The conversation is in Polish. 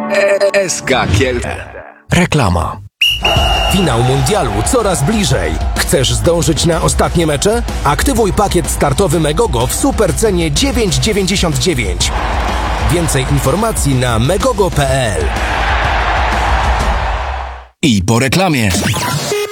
SK Kielce. Reklama. Finał mundialu coraz bliżej. Chcesz zdążyć na ostatnie mecze? Aktywuj pakiet startowy Megogo w supercenie 9,99. Więcej informacji na megogo.pl. I po reklamie.